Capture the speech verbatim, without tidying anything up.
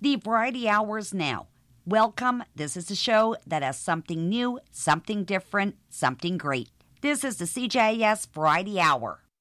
The Variety Hours now. Welcome. This is a show that has something new, something different, something great. This is the C J I S Variety Hour.